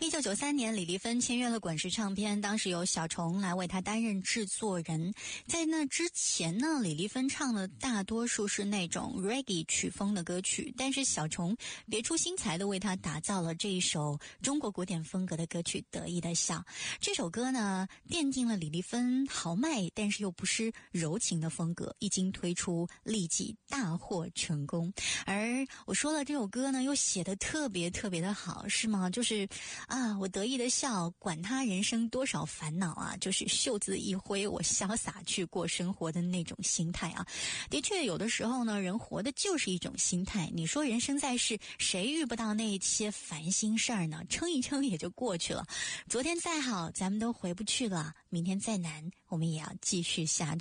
1993年，李丽芬签约了滚石唱片，当时由小虫来为她担任制作人。在那之前呢，李丽芬唱的大多数是那种 reggae 曲风的歌曲，但是小虫别出心裁地为她打造了这一首中国古典风格的歌曲《得意的笑》。这首歌呢，奠定了李丽芬豪迈但是又不失柔情的风格，一经推出立即大获成功。而我说了，这首歌呢又写得特别的好，是吗？就是我得意的笑，管他人生多少烦恼啊，就是袖子一挥，我潇洒去过生活的那种心态啊。的确，有的时候呢，人活的就是一种心态。你说人生在世，谁遇不到那些烦心事儿呢？撑一撑也就过去了。昨天再好，咱们都回不去了；明天再难，我们也要继续下去。